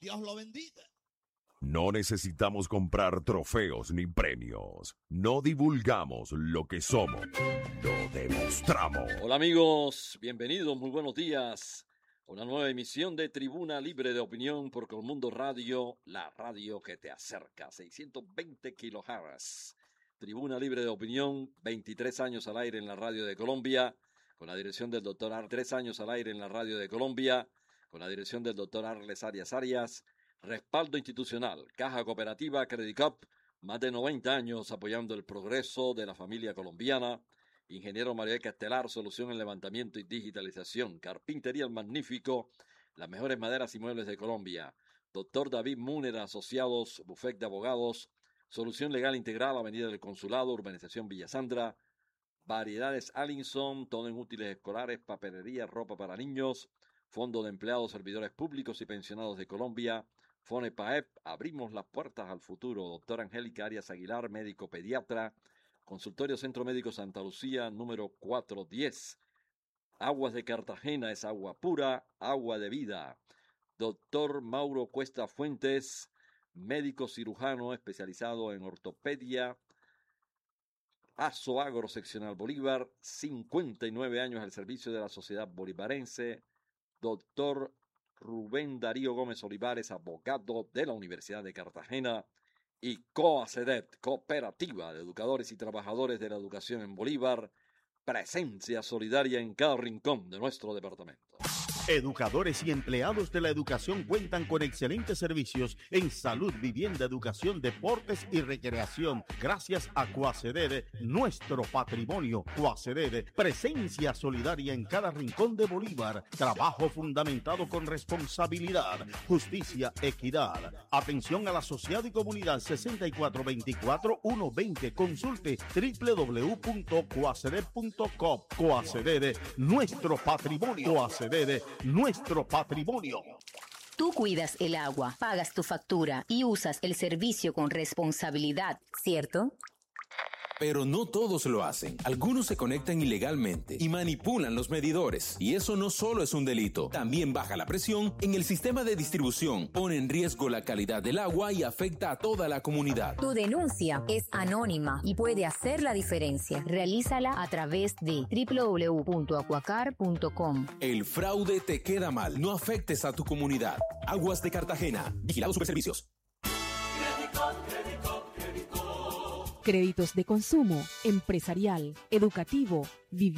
Dios lo bendiga. No necesitamos comprar trofeos ni premios. No divulgamos lo que somos. Lo demostramos. Hola amigos, bienvenidos, muy buenos días. Una nueva emisión de Tribuna Libre de Opinión por Colmundo Radio, la radio que te acerca. 620 kHz. Tribuna Libre de Opinión, 23 años al aire en la radio de Colombia, con la dirección del doctor Arles. 3 años al aire en la radio de Colombia, con la dirección del doctor Arles Arias. Respaldo institucional, Caja Cooperativa Credicop, más de 90 años apoyando el progreso de la familia colombiana. Ingeniero María Castelar, solución en levantamiento y digitalización. Carpintería El Magnífico, las mejores maderas y muebles de Colombia. Doctor David Múner, asociados, bufet de abogados. Solución legal integral, Avenida del Consulado, Urbanización Villa Sandra. Variedades Allinson, todo en útiles escolares, papelería, ropa para niños. Fondo de Empleados, Servidores Públicos y Pensionados de Colombia. FONEPAEP, abrimos las puertas al futuro. Doctora Angélica Arias Aguilar, médico pediatra. Consultorio Centro Médico Santa Lucía, número 410. Aguas de Cartagena es agua pura, agua de vida. Doctor Mauro Cuesta Fuentes, médico cirujano especializado en ortopedia. Azoagro Seccional Bolívar, 59 años al servicio de la sociedad bolivarense. Doctor Rubén Darío Gómez Olivares, abogado de la Universidad de Cartagena. Y COACEDET, Cooperativa de Educadores y Trabajadores de la Educación en Bolívar, presencia solidaria en cada rincón de nuestro departamento. Educadores y empleados de la educación cuentan con excelentes servicios en salud, vivienda, educación, deportes y recreación. Gracias a COACEDED, nuestro patrimonio. COACEDED, presencia solidaria en cada rincón de Bolívar. Trabajo fundamentado con responsabilidad, justicia, equidad. Atención al asociado y comunidad 6424-120. Consulte www.coaceded.com. COACEDED, nuestro patrimonio. COACEDED, nuestro patrimonio. Tú cuidas el agua, pagas tu factura y usas el servicio con responsabilidad, ¿cierto? Pero no todos lo hacen. Algunos se conectan ilegalmente y manipulan los medidores. Y eso no solo es un delito, también baja la presión en el sistema de distribución, pone en riesgo la calidad del agua y afecta a toda la comunidad. Tu denuncia es anónima y puede hacer la diferencia. Realízala a través de www.acuacar.com. El fraude te queda mal. No afectes a tu comunidad. Aguas de Cartagena. Vigilados Superservicios. Créditos de consumo, empresarial, educativo, vivienda.